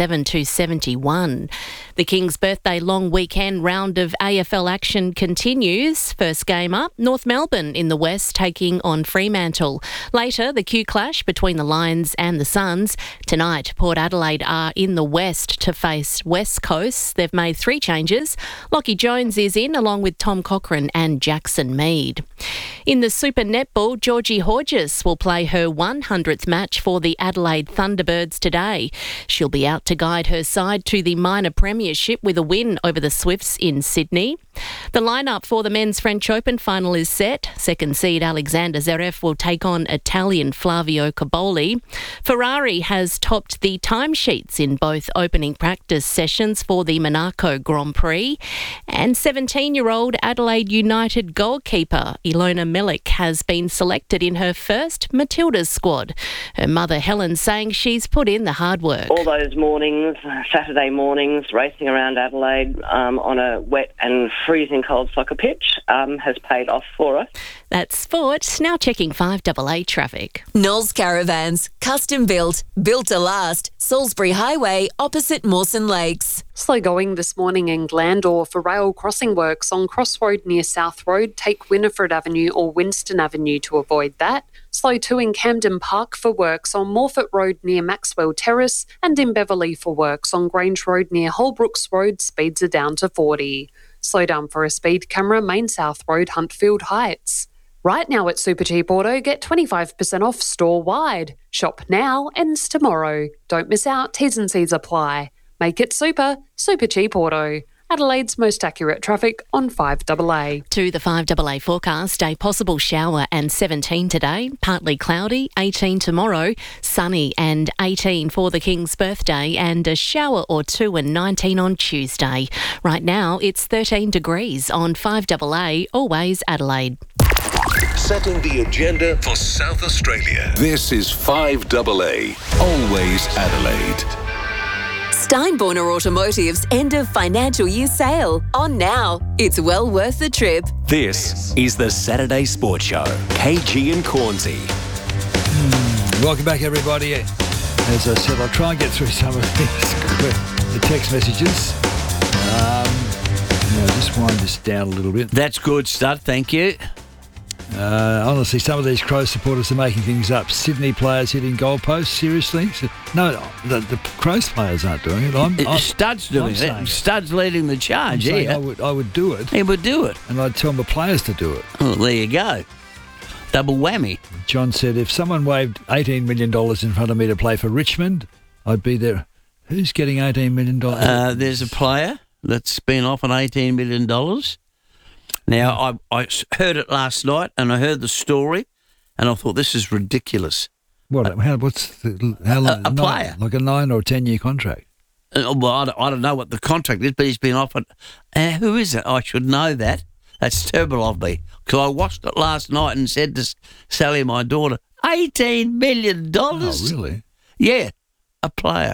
77-71. The King's birthday long weekend round of AFL action continues. First game up, North Melbourne in the West taking on Fremantle. Later, the Q clash between the Lions and the Suns. Tonight, Port Adelaide are in the West to face West Coast. They've made 3 changes. Lockie Jones is in along with Tom Cochrane and Jackson Mead. In the Super Netball, Georgie Horges will play her 100th match for the Adelaide Thunderbirds today. She'll be out to guide her side to the minor premiership with a win over the Swifts in Sydney. The lineup for the Men's French Open final is set. Second seed Alexander Zverev will take on Italian Flavio Caboli. Ferrari has topped the timesheets in both opening practice sessions for the Monaco Grand Prix. And 17-year-old Adelaide United goalkeeper Ilona Milik has been selected in her first Matildas squad. Her mother Helen saying she's put in the hard work.
All those mornings, Saturday mornings, racing around Adelaide on a wet and freezing cold soccer pitch has paid off for us.
That's sport. Now checking 5AA traffic.
Knowles Caravans, custom built, built to last. Salisbury Highway, opposite Mawson Lakes.
Slow going this morning in Glandore for rail crossing works on Crossroad near South Road. Take Winifred Avenue or Winston Avenue to avoid that. Slow too in Camden Park for works on Morfett Road near Maxwell Terrace, and in Beverley for works on Grange Road near Holbrooks Road. Speeds are down to 40. Slow down for a speed camera, Main South Road, Huntfield Heights. Right now at Supercheap Auto, get 25% off store-wide. Shop now, ends tomorrow. Don't miss out, T's and C's apply. Make it super, Supercheap Auto. Adelaide's most accurate traffic on 5AA.
To the 5AA forecast, a possible shower and 17 today, partly cloudy, 18 tomorrow, sunny and 18 for the King's birthday, and a shower or 2 and 19 on Tuesday. Right now, it's 13 degrees on 5AA, always Adelaide.
Setting the agenda for South Australia. This is 5AA, always Adelaide.
Steinborner Automotive's end of financial year sale. On now. It's well worth the trip.
This is the Saturday Sport Show. KG and Cornsey.
Welcome back, everybody. As I said, I'll try and get through some of the text messages. Now just wind this down a little bit.
That's good, Stud. Thank you.
Honestly, some of these Crows supporters are making things up. Sydney players hitting goalposts, seriously? No, the Crows players aren't doing it.
Stud's doing it. Stud's leading the charge,
I would do it.
He would do it.
And I'd tell the players to do it.
Oh, there you go. Double whammy.
John said, if someone waved $18 million in front of me to play for Richmond, I'd be there. Who's getting $18 million?
There's a player that's been offered $18 million. Now, I heard it last night and I heard the story and I thought, this is ridiculous.
How long?
A player.
Like a 9 or 10 year contract?
Well, I don't know what the contract is, but he's been offered. Who is it? I should know that. That's terrible of me. Because I watched it last night and said to Sally, my daughter, $18 million.
Oh, really?
Yeah, a player.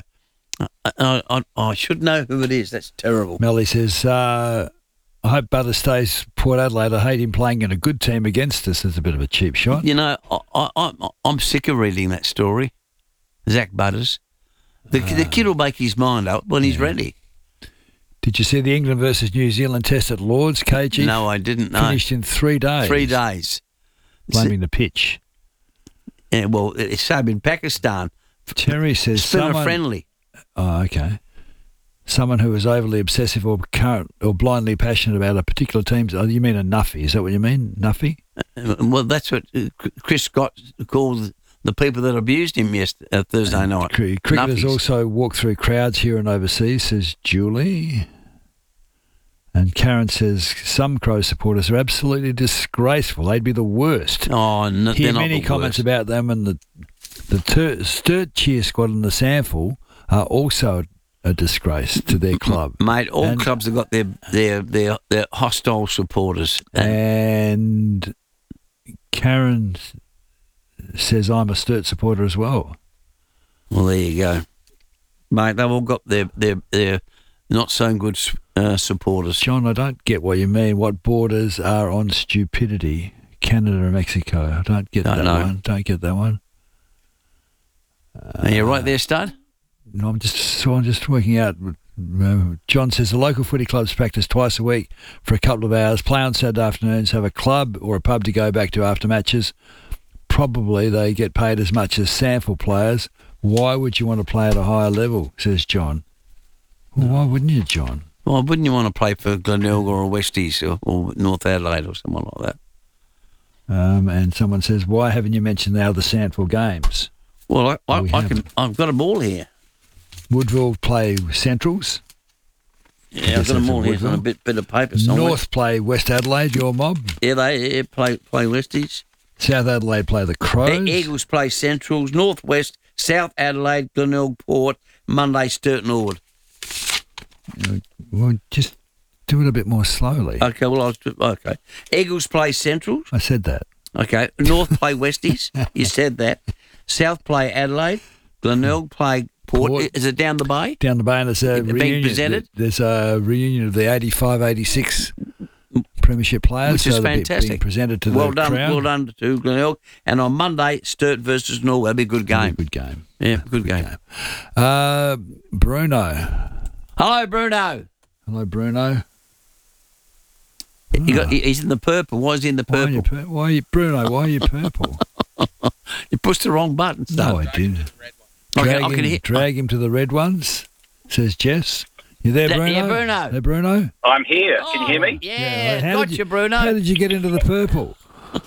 I should know who it is. That's terrible.
Melly says, I hope Butter stays Port Adelaide. I hate him playing in a good team against us. It's a bit of a cheap shot.
You know, I'm sick of reading that story. Zach Butters. The kid will make his mind up when he's ready.
Did you see the England versus New Zealand test at Lord's, KG?
No, I didn't know.
Finished in 3 days.
3 days.
Blaming the pitch.
Yeah, well, it's same in Pakistan.
Terry says
someone friendly.
Oh, okay. Someone who is overly obsessive or blindly passionate about a particular team. Oh, you mean a nuffy? Is that what you mean, nuffy?
Well, that's what Chris Scott called the people that abused him Thursday night.
Cricketers also walk through crowds here and overseas, says Julie. And Karen says some Crow supporters are absolutely disgraceful. They'd be the worst.
Oh, no,
Hear many comments about them, and the Sturt cheer squad and the Sample are also a disgrace to their club.
Mate, all clubs have got their hostile supporters.
And Karen says I'm a Sturt supporter as well.
Well, there you go, mate. They've all got their not so good supporters.
John, I don't get what you mean. What borders are on stupidity? Canada and Mexico. I don't get that one. Don't get that one.
Are you right there, Stud?
No, I'm just working out. John says the local footy clubs practice twice a week for a couple of hours, play on Saturday afternoons, have a club or a pub to go back to after matches. Probably they get paid as much as sample players. Why would you want to play at a higher level, says John. Well, why wouldn't you, John?
Well, wouldn't you want to play for Glenelg or Westies or North Adelaide or someone like that?
And someone says, why haven't you mentioned the other Sandville games?
Well, I've got them all here.
Woodville play Centrals.
Yeah, I've got them all here on a bit of paper somewhere.
North play West Adelaide, your mob.
Yeah, they play Westies.
South Adelaide play the Crows.
Eagles play Centrals. North West, South Adelaide, Glenelg, Port, Monday, Sturton Ord.
Well, just do it a bit more slowly.
Okay, well, okay. Eagles play Centrals.
I said that.
Okay. North play Westies. You said that. South play Adelaide. Glenelg play Port. Is it down the bay?
Down the bay, and there's a reunion.
Being presented?
There's a reunion of the 85-86 premiership players.
Which is fantastic.
Being presented to the crowd.
Well done to Glenelg. And on Monday, Sturt versus Norwell. That'll be a good game.
Good game.
Yeah, good game.
Bruno.
Hello, Bruno.
Hello, Bruno.
He's in the purple. Why is he in the purple?
Why are you Bruno? Why are you purple?
You pushed the wrong button.
No, I did. Drag him to the red ones, says Jess. You there, Bruno?
Yeah, Bruno.
Hey, Bruno?
I'm here. Can you hear me?
Yeah, gotcha, Bruno.
How did you get into the purple?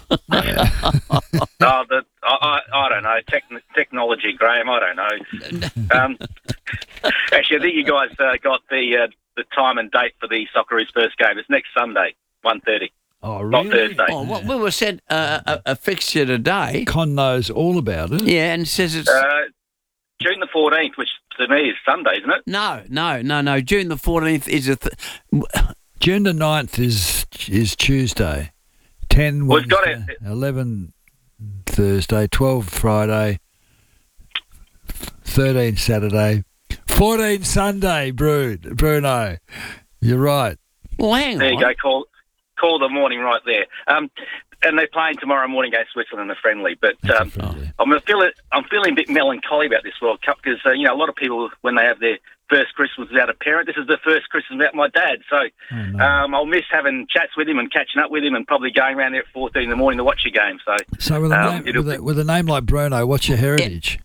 I don't know. Technology, Graham, I don't know. Actually, I think you guys got the time and date for the Socceroos first game. It's next Sunday, 1:30.
Oh, really?
Not Thursday.
Oh, well, we were sent a fixture today.
Con knows all about it.
Yeah, and says it's...
June the 14th, which to me is Sunday, isn't it?
No. June the 14th is
June the 9th is Tuesday. 10 Wednesday, 11 Thursday, 12 Friday, 13 Saturday, 14 Sunday, Bruno. You're right.
Well, hang on.
There you go. Call the morning right there. And they're playing tomorrow morning against Switzerland in a friendly. But I'm feeling a bit melancholy about this World Cup because a lot of people, when they have their first Christmas without a parent, this is the first Christmas without my dad. So I'll miss having chats with him and catching up with him and probably going around there at 4:30 in the morning to watch your game. So
with a name like Bruno, what's your heritage?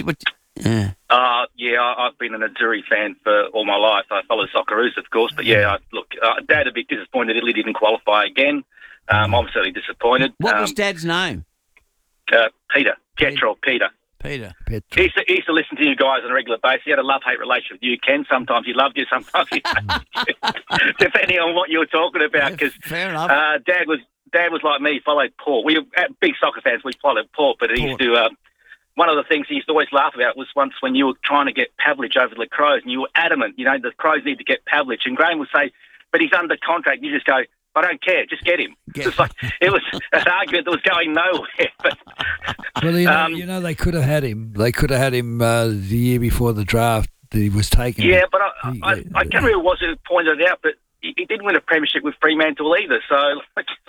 I've been an Azzurri fan for all my life. I follow Socceroos, of course. But Dad a bit disappointed Italy didn't qualify again. I'm certainly disappointed.
What was Dad's name?
Peter. Pietro Peter.
Peter.
He used to listen to you guys on a regular basis. He had a love-hate relationship with you, Ken. Sometimes he loved you, sometimes he hated you. Depending on what you were talking about. Because
fair enough.
Dad was like me, followed Port. We were big soccer fans. We followed Port, but he used to... one of the things he used to always laugh about was once when you were trying to get Pavlich over the Crows, and you were adamant, the Crows need to get Pavlich. And Graham would say, but he's under contract. You just go, I don't care, just get him. It's like it was an argument that was going nowhere. But,
well, they could have had him. They could have had him the year before the draft that he was taken.
Yeah, but I can't remember who it was who pointed it out, but he didn't win a premiership with Fremantle either. So,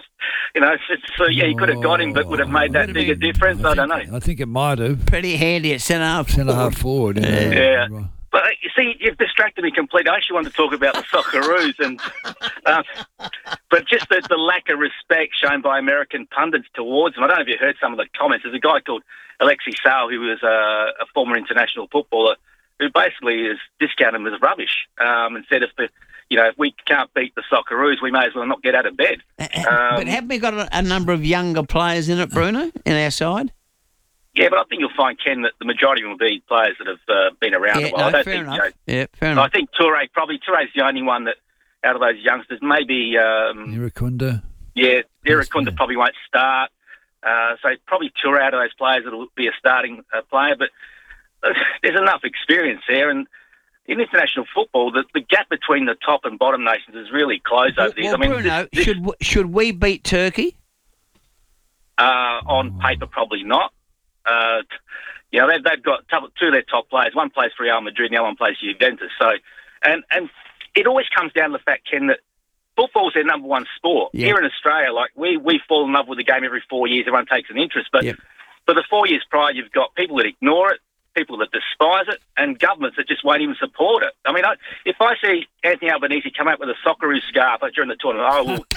he could have got him, but would have made that bigger difference. I don't know.
I think it might have.
Pretty handy at centre-half
forward.
Yeah. But you see, you've distracted me completely. I actually wanted to talk about the Socceroos, but just the lack of respect shown by American pundits towards them. I don't know if you heard some of the comments. There's a guy called Alexei Sayle, who was a former international footballer, who basically is discounted them as rubbish and said if we can't beat the Socceroos, we may as well not get out of bed.
But haven't we got a number of younger players in it, Bruno, in our side?
Yeah, but I think you'll find, Ken, that the majority will be players that have been around a while.
Fair enough.
I think Touré's the only one that, out of those youngsters, maybe...
Irukunda.
Yeah, Irukunda probably won't start. So probably Touré out of those players that will be a starting player. But there's enough experience there. And in international football, the gap between the top and bottom nations is really closed over the years.
Bruno, should we beat Turkey?
On paper, probably not. You know, they've got two of their top players. One plays for Real Madrid, and the other one plays for Juventus. So, and it always comes down to the fact, Ken, that football's their number one sport.
Yeah.
Here in Australia, like we fall in love with the game every 4 years. Everyone takes an interest, but for the 4 years prior, you've got people that ignore it, people that despise it, and governments that just won't even support it. I mean, if I see Anthony Albanese come out with a Socceroos scarf during the tournament, I will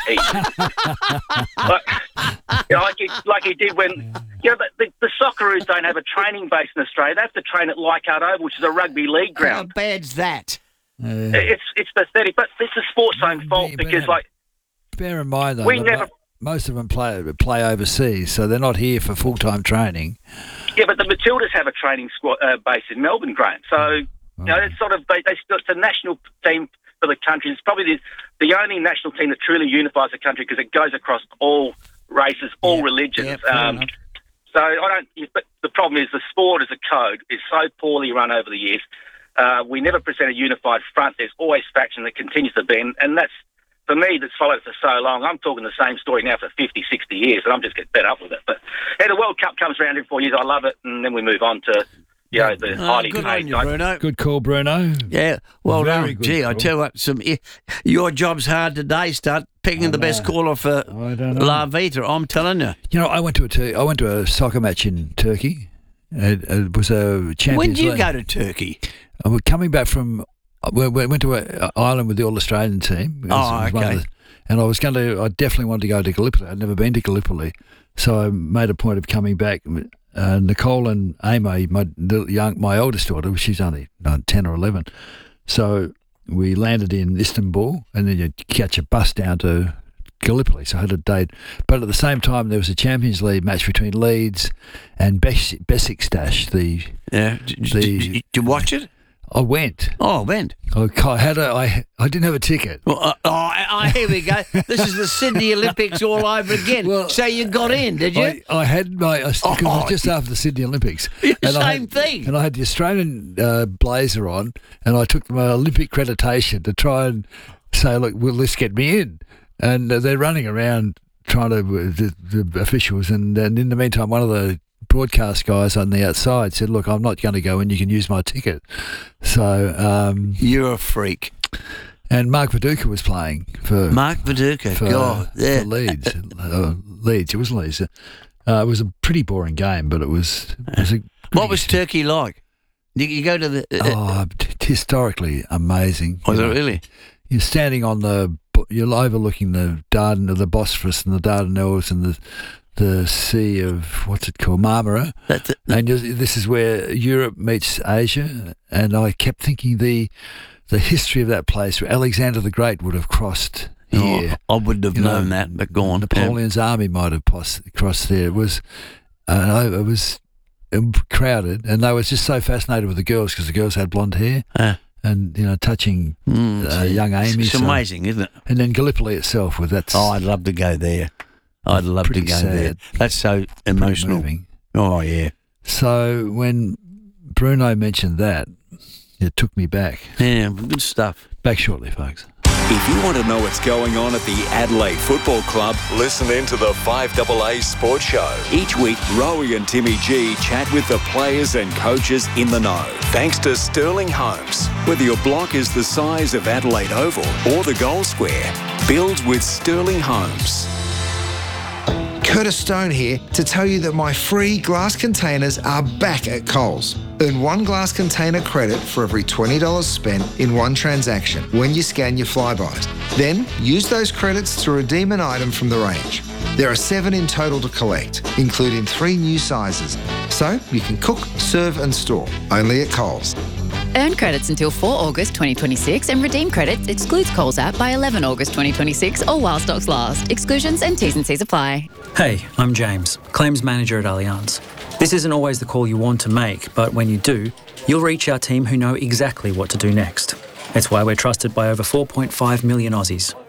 eat. Like he did when, you know, the Socceroos don't have a training base in Australia. They have to train at Leichhardt Oval, which is a rugby league ground.
How bad's that?
It's pathetic, but it's the sport's own fault because,
bear in mind though, most of them play overseas, so they're not here for full-time training.
Yeah, but the Matildas have a training squad base in Melbourne, Graham. So you know, it's sort of it's a national team for the country. It's probably the only national team that truly unifies the country because it goes across all races, all religions. So I don't. But the problem is the sport as a code is so poorly run over the years. We never present a unified front. There's always faction that continues to be, and that's, for me, that's followed it for so long. I'm talking the same story now for 50, 60 years, and I'm just getting fed up with it. But the World Cup comes around in 4 years. I love it, and then we move on to the highly
good
paid.
on you, Bruno.
Good call, Bruno.
Yeah, well
Very
done.
good
Gee, I
call.
tell you what, your job's hard today. Start picking the best caller for La Vita. I'm telling you.
You know, I went to a soccer match in Turkey. It was a Champions
When did you
League.
go to Turkey?
We're coming back from. We went to an island with the All-Australian team.
Okay.
And I definitely wanted to go to Gallipoli. I'd never been to Gallipoli. So I made a point of coming back. Nicole and Amy, my oldest daughter, she's only 10 or 11. So we landed in Istanbul, and then you catch a bus down to Gallipoli. So I had a date. But at the same time, there was a Champions League match between Leeds and Besiktas.
Did you watch it?
I went.
Oh, went.
I didn't have a ticket.
Well, here we go. This is the Sydney Olympics all over again. So you got in, did you?
I had because it was just after the Sydney Olympics.
Same thing.
And I had the Australian blazer on, and I took my Olympic accreditation to try and say, look, will this get me in? And they're running around trying to, the officials, and in the meantime, one of the broadcast guys on the outside said, look, I'm not going to go in, you can use my ticket. So
you're a freak.
And Mark Viduka was playing for
Mark Viduka. God,
for Leeds. Leeds, it was Leeds. It was a pretty boring game, but it was
what was Turkey like? Did you go to the
historically amazing.
Was it really?
You're standing on you're overlooking the Bosphorus and the Dardanelles and the Sea of, what's it called, Marmara. And this is where Europe meets Asia. And I kept thinking the history of that place, where Alexander the Great would have crossed here.
I wouldn't have known that, but go on.
Napoleon's army might have crossed there. It was crowded, and they were just so fascinated with the girls because the girls had blonde hair. And, touching young Amy.
It's amazing, isn't it?
And then Gallipoli itself. I'd
love to go there. I'd love to go there. That's so emotional. Oh, yeah.
So when Bruno mentioned that, it took me back.
Yeah, good stuff.
Back shortly, folks.
If you want to know what's going on at the Adelaide Football Club, listen in to the 5AA Sports Show. Each week, Rowie and Timmy G chat with the players and coaches in the know. Thanks to Sterling Homes. Whether your block is the size of Adelaide Oval or the Gold Square, build with Sterling Homes.
Curtis Stone here to tell you that my free glass containers are back at Coles. Earn one glass container credit for every $20 spent in one transaction when you scan your Flybys. Then use those credits to redeem an item from the range. There are 7 in total to collect, including 3 new sizes. So you can cook, serve and store, only at Coles.
Earn credits until 4 August 2026 and redeem credits excludes Coles app by 11 August 2026 or while stocks last. Exclusions and T's and C's apply.
Hey, I'm James, Claims Manager at Allianz. This isn't always the call you want to make, but when you do, you'll reach our team who know exactly what to do next. It's why we're trusted by over 4.5 million Aussies.